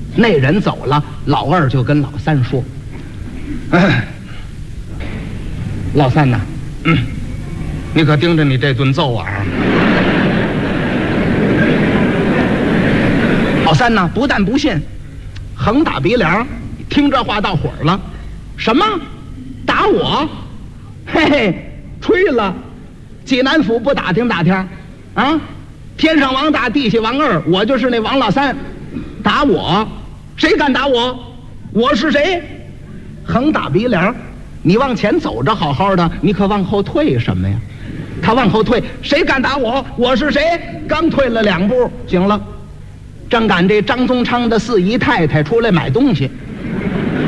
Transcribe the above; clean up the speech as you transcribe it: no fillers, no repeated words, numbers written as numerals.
那人走了，老二就跟老三说：“老三呐，你可盯着你这顿揍啊！”老三呢，不但不信，横打鼻梁，听这话到火了。什么？打我？嘿嘿，吹了！济南府不打听打听啊？天上王大，地下王二，我就是那王老三。打我？谁敢打我？我是谁？横打鼻梁，你往前走着好好的，你可往后退什么呀？他往后退，谁敢打我？我是谁？刚退了2步，行了。正赶这张宗昌的4姨太太出来买东西，